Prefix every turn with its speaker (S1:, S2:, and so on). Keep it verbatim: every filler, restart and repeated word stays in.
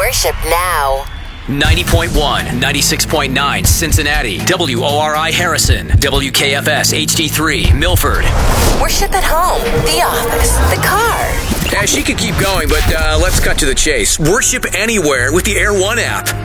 S1: Worship now.
S2: ninety point one, ninety-six point nine Cincinnati, W O R I Harrison, W K F S H D three Milford.
S1: Worship at home, the office, the car.
S2: Yeah, she could keep going, but uh, let's cut to the chase. Worship anywhere with the Air One app.